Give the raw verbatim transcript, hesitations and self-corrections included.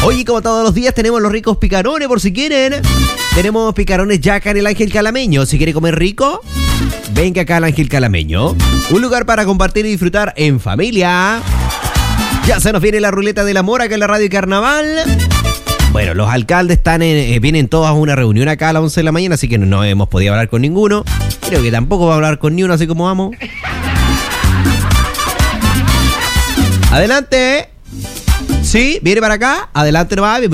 Hoy, como todos los días, tenemos los ricos picarones, por si quieren. Tenemos picarones ya acá en el Ángel Calameño. Si quiere comer rico, venga acá al Ángel Calameño. Un lugar para compartir y disfrutar en familia. Ya se nos viene la ruleta del amor acá en la Radio Carnaval. Bueno, los alcaldes están en, eh, vienen todos a una reunión acá a las once de la mañana, así que no, no hemos podido hablar con ninguno. Creo que tampoco va a hablar con ni uno, así como vamos. Adelante. Sí, viene para acá. Adelante nomás.